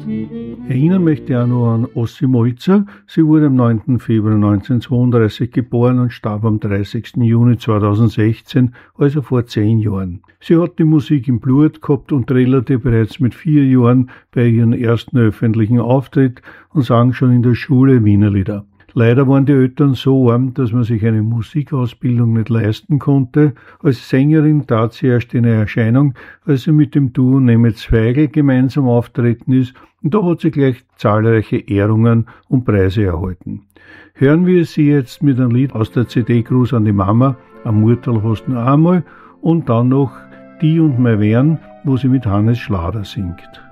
Erinnern möchte ich auch noch an Ossi Molzer. Sie wurde am 9. Februar 1932 geboren und starb am 30. Juni 2016, also vor 10 Jahren. Sie hat die Musik im Blut gehabt und trällerte bereits mit 4 Jahren bei ihrem ersten öffentlichen Auftritt und sang schon in der Schule Wienerlieder. Leider waren die Eltern so arm, dass man sich eine Musikausbildung nicht leisten konnte. Als Sängerin tat sie erst in Erscheinung, als sie mit dem Duo Nemetz Feigl gemeinsam auftreten ist, und da hat sie gleich zahlreiche Ehrungen und Preise erhalten. Hören wir sie jetzt mit einem Lied aus der CD Gruß an die Mama, am Murtal hast du noch einmal, und dann noch Die und mein Wern, wo sie mit Hannes Schlader singt.